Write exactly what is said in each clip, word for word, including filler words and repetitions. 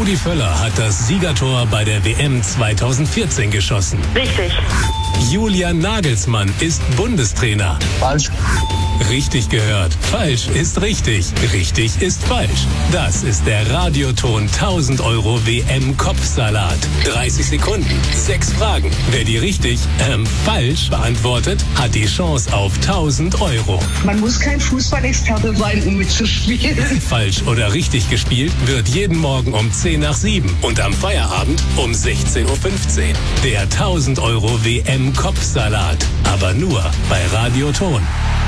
Rudi Völler hat das Siegertor bei der W M zweitausendvierzehn geschossen. Richtig. Julian Nagelsmann ist Bundestrainer. Falsch. Richtig gehört. Falsch ist richtig. Richtig ist falsch. Das ist der Radioton tausend Euro W M-Kopfsalat. dreißig Sekunden, sechs Fragen. Wer die richtig, ähm, falsch beantwortet, hat die Chance auf tausend Euro. Man muss kein Fußballexperte sein, um mitzuspielen. Falsch oder richtig gespielt wird jeden Morgen um zehn nach sieben und am Feierabend um sechzehn Uhr fünfzehn. Der tausend Euro W M-Kopfsalat. Aber nur bei Radioton.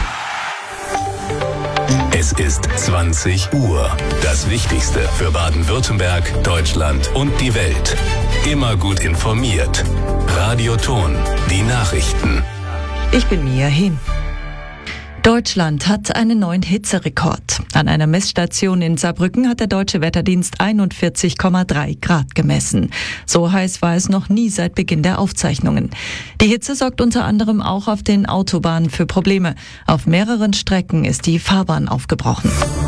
Es ist zwanzig Uhr. Das Wichtigste für Baden-Württemberg, Deutschland und die Welt. Immer gut informiert. Radioton. Die Nachrichten. Ich bin Mia Hin. Deutschland hat einen neuen Hitzerekord. An einer Messstation in Saarbrücken hat der Deutsche Wetterdienst einundvierzig Komma drei Grad gemessen. So heiß war es noch nie seit Beginn der Aufzeichnungen. Die Hitze sorgt unter anderem auch auf den Autobahnen für Probleme. Auf mehreren Strecken ist die Fahrbahn aufgebrochen.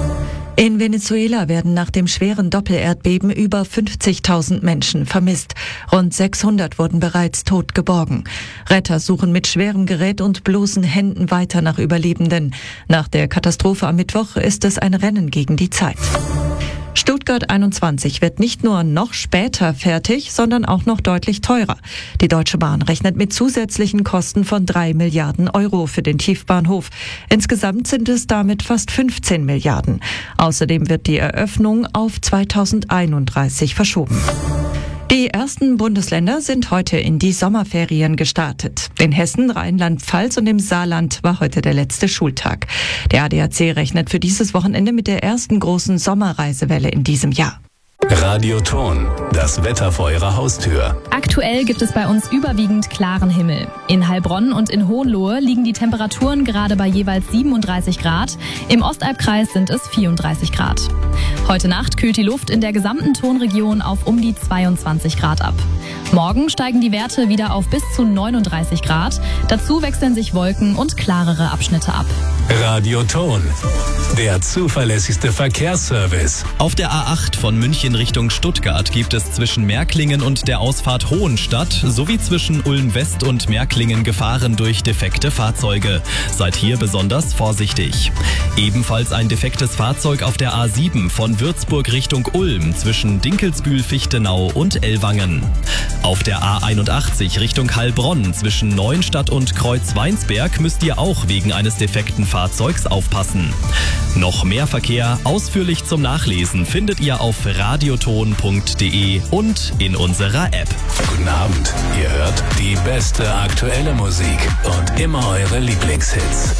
In Venezuela werden nach dem schweren Doppelerdbeben über fünfzigtausend Menschen vermisst. Rund sechshundert wurden bereits tot geborgen. Retter suchen mit schwerem Gerät und bloßen Händen weiter nach Überlebenden. Nach der Katastrophe am Mittwoch ist es ein Rennen gegen die Zeit. Stuttgart einundzwanzig wird nicht nur noch später fertig, sondern auch noch deutlich teurer. Die Deutsche Bahn rechnet mit zusätzlichen Kosten von drei Milliarden Euro für den Tiefbahnhof. Insgesamt sind es damit fast fünfzehn Milliarden. Außerdem wird die Eröffnung auf zweitausendeinunddreißig verschoben. Die ersten Bundesländer sind heute in die Sommerferien gestartet. In Hessen, Rheinland-Pfalz und im Saarland war heute der letzte Schultag. Der A D A C rechnet für dieses Wochenende mit der ersten großen Sommerreisewelle in diesem Jahr. Radioton. Das Wetter vor Ihrer Haustür. Aktuell gibt es bei uns überwiegend klaren Himmel. In Heilbronn und in Hohenlohe liegen die Temperaturen gerade bei jeweils siebenunddreißig Grad. Im Ostalbkreis sind es vierunddreißig Grad. Heute Nacht kühlt die Luft in der gesamten Tonregion auf um die zweiundzwanzig Grad ab. Morgen steigen die Werte wieder auf bis zu neununddreißig Grad. Dazu wechseln sich Wolken und klarere Abschnitte ab. Radioton. Der zuverlässigste Verkehrsservice. Auf der A acht von München Richtung Stuttgart gibt es zwischen Märklingen und der Ausfahrt Hohenstadt sowie zwischen Ulm-West und Märklingen Gefahren durch defekte Fahrzeuge. Seid hier besonders vorsichtig. Ebenfalls ein defektes Fahrzeug auf der A sieben von Würzburg Richtung Ulm zwischen Dinkelsbühl-Fichtenau und Ellwangen. Auf der A einundachtzig Richtung Heilbronn zwischen Neuenstadt und Kreuzweinsberg müsst ihr auch wegen eines defekten Fahrzeugs aufpassen. Noch mehr Verkehr ausführlich zum Nachlesen findet ihr auf radioton punkt de und in unserer App. Guten Abend. Ihr hört die beste aktuelle Musik und immer eure Lieblingshits.